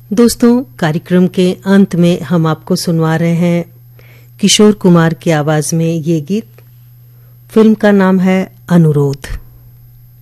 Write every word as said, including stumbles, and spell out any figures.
दोस्तों, कार्यक्रम के अंत में हम आपको सुनवा रहे हैं किशोर कुमार की आवाज में ये गीत। फिल्म का नाम है अनुरोध।